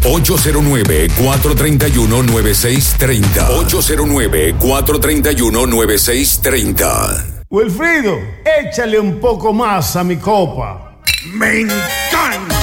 809-431-9630. 809-431-9630. Wilfrido, échale un poco más a mi copa. ¡Me encanta!